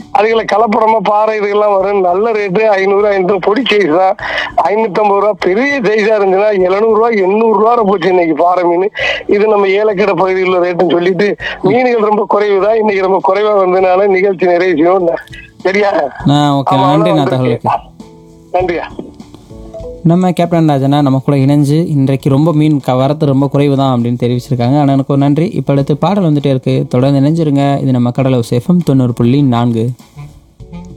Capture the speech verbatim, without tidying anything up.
அதுகளை கலப்படமா பாறை இதுகெல்லாம் வரும். நல்ல ரேட்டு ஐநூறு ஐநூறு பொடி சைஸ் தான். ஐநூத்தி ஐம்பது ரூபா பெரிய சைஸா இருந்துச்சுன்னா எழுநூறு ரூபா எண்ணூறு ரூபா போச்சு இன்னைக்கு பாறை மீன். இது நம்ம ஏலக்கடை பகுதியில் ரேட்டுன்னு சொல்லிட்டு மீன்கள் ரொம்ப குறைவுதான். இன்னைக்கு ரொம்ப குறைவா வந்ததுனால நிகழ்ச்சி நிறைய செய்யும். சரியா? ஓகே, நன்றி நான் தகவலுக்கு. நன்றியா. நம்ம கேப்டன் ராஜனா நம்ம கூட இணைஞ்சு இன்றைக்கு ரொம்ப மீன் க வரத்து ரொம்ப குறைவு தான் அப்படின்னு தெரிவிச்சிருக்காங்க. ஆனால் எனக்கு ஒரு நன்றி. இப்போ அடுத்து பாடல் வந்துட்டே இருக்கு, தொடர்ந்து இணைஞ்சிருங்க. இது நம்ம கடலோ சேஃபம் தொண்ணூறு புள்ளி நான்கு.